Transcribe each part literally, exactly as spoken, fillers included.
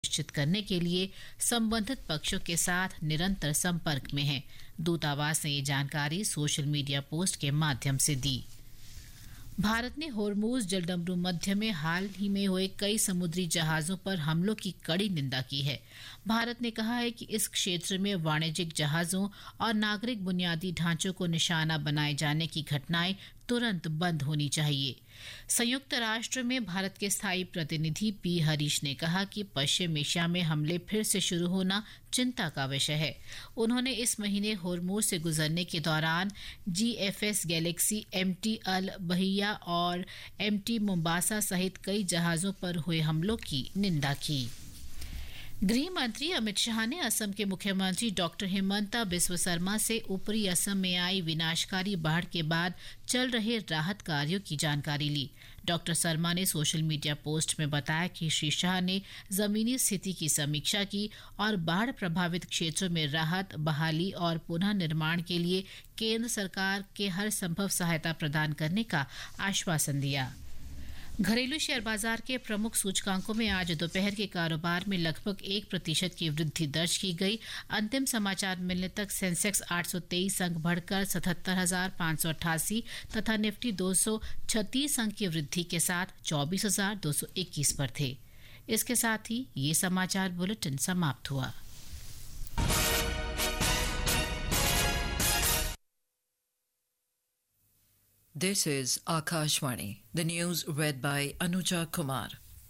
निश्चित करने के लिए संबंधित पक्षों के साथ निरंतर संपर्क में है। दूतावास ने ये जानकारी सोशल मीडिया पोस्ट के माध्यम से दी। भारत ने होर्मुज जलडमरू मध्य में हाल ही में हुए कई समुद्री जहाजों पर हमलों की कड़ी निंदा की है। भारत ने कहा है कि इस क्षेत्र में वाणिज्यिक जहाजों और नागरिक बुनियादी ढांचों को निशाना बनाए जाने की घटनाएं तुरंत बंद होनी चाहिए। संयुक्त राष्ट्र में भारत के स्थायी प्रतिनिधि पी हरीश ने कहा कि पश्चिम एशिया में हमले फिर से शुरू होना चिंता का विषय है। उन्होंने इस महीने होर्मुज से गुजरने के दौरान जीएफएस गैलेक्सी, एमटी अल बहिया और एमटी मोम्बासा सहित कई जहाजों पर हुए हमलों की निंदा की। गृह मंत्री अमित शाह ने असम के मुख्यमंत्री डॉक्टर हिमंता बिस्वा शर्मा से ऊपरी असम में आई विनाशकारी बाढ़ के बाद चल रहे राहत कार्यों की जानकारी ली। डॉक्टर शर्मा ने सोशल मीडिया पोस्ट में बताया कि श्री शाह ने जमीनी स्थिति की समीक्षा की और बाढ़ प्रभावित क्षेत्रों में राहत, बहाली और पुनः निर्माण के लिए केंद्र सरकार के हर संभव सहायता प्रदान करने का आश्वासन दिया। घरेलू शेयर बाजार के प्रमुख सूचकांकों में आज दोपहर के कारोबार में लगभग एक प्रतिशत की वृद्धि दर्ज की गई। अंतिम समाचार मिलने तक सेंसेक्स आठ सौ तेईस अंक बढ़कर सतहत्तर हजार पाँच सौ अट्ठासी तथा निफ्टी दो सौ छत्तीस अंक की वृद्धि के साथ चौबीस हजार दो सौ इक्कीस पर थे। इसके साथ ही ये समाचार बुलेटिन समाप्त हुआ। This is Akashvani. The news read by Anuja Kumar.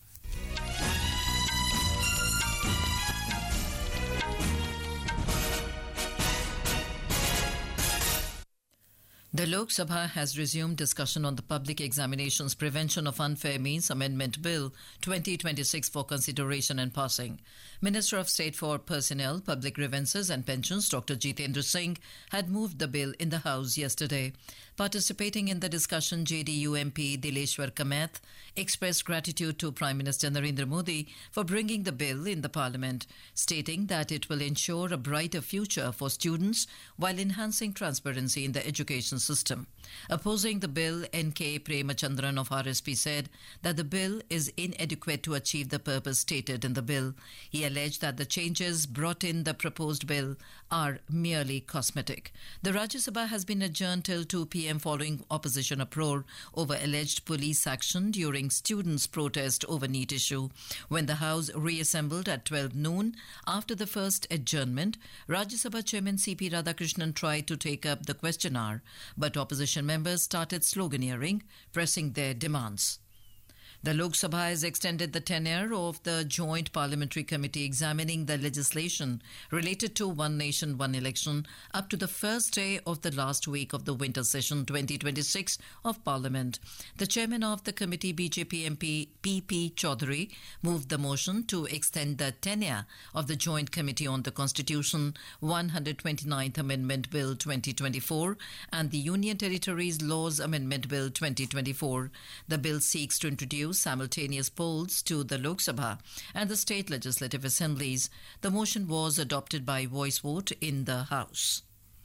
The Lok Sabha has resumed discussion on the Public Examinations Prevention of Unfair Means Amendment Bill twenty twenty-six for consideration and passing. Minister of State for Personnel, Public Grievances and Pensions, Doctor Jitendra Singh, had moved the bill in the House yesterday. Participating in the discussion, J D U M P Dileshwar Kamath expressed gratitude to Prime Minister Narendra Modi for bringing the bill in the Parliament, stating that it will ensure a brighter future for students while enhancing transparency in the education system. Opposing the bill, N K Premachandran of R S P said that the bill is inadequate to achieve the purpose stated in the bill. He alleged that the changes brought in the proposed bill are merely cosmetic. The Rajya Sabha has been adjourned till two p.m. following opposition uproar over alleged police action during students' protest over NEET issue. When the House reassembled at twelve noon after the first adjournment, Rajya Sabha Chairman C P Radhakrishnan tried to take up the question hour, but opposition members started sloganeering, pressing their demands. The Lok Sabha has extended the tenure of the Joint Parliamentary Committee examining the legislation related to One Nation, One Election up to the first day of the last week of the winter session twenty twenty-six of Parliament. The chairman of the committee, B J P M P P P Chaudhary, moved the motion to extend the tenure of the Joint Committee on the Constitution, one hundred twenty-ninth Amendment Bill twenty twenty-four and the Union Territories Laws Amendment Bill twenty twenty-four. The bill seeks to introduce simultaneous polls to the Lok Sabha and the state legislative assemblies. The motion was adopted by voice vote in the House.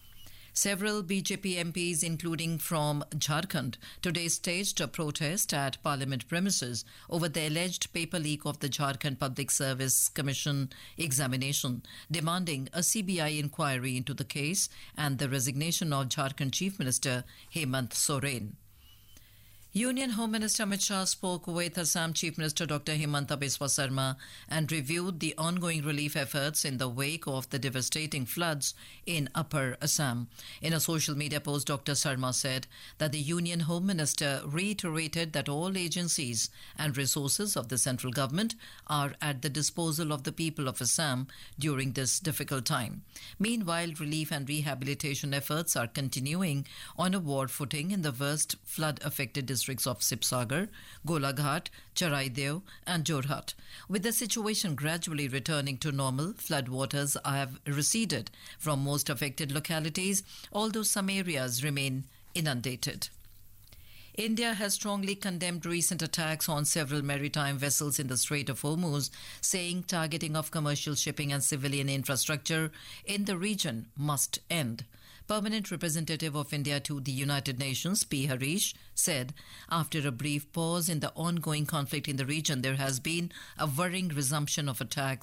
Several B J P M Ps, including from Jharkhand, today staged a protest at Parliament premises over the alleged paper leak of the Jharkhand Public Service Commission examination, demanding a C B I inquiry into the case and the resignation of Jharkhand Chief Minister Hemant Soren. Union Home Minister Amit Shah spoke with Assam Chief Minister Doctor Himanta Biswa Sarma and reviewed the ongoing relief efforts in the wake of the devastating floods in Upper Assam. In a social media post, Doctor Sarma said that the Union Home Minister reiterated that all agencies and resources of the central government are at the disposal of the people of Assam during this difficult time. Meanwhile, relief and rehabilitation efforts are continuing on a war footing in the worst flood-affected districts of Sibsagar, Golaghat, Charaideo and Jorhat. With the situation gradually returning to normal, floodwaters have receded from most affected localities, although some areas remain inundated. India has strongly condemned recent attacks on several maritime vessels in the Strait of Hormuz, saying targeting of commercial shipping and civilian infrastructure in the region must end. Permanent representative of India to the United Nations, P. Harish, said after a brief pause in the ongoing conflict in the region, there has been a worrying resumption of attacks